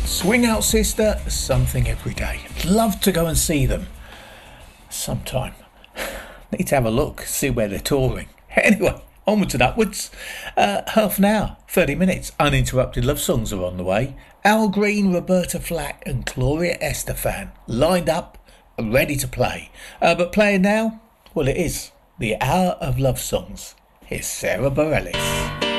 Swing Out Sister, Something Every Day. Love to go and see them sometime. Need to have a look, see where they're touring. Anyway, onwards and upwards. Half an hour, 30 minutes. Uninterrupted love songs are on the way. Al Green, Roberta Flack and Gloria Estefan lined up, ready to play. But playing now, well, it is the Hour of Love Songs. Here's Sarah Bareilles.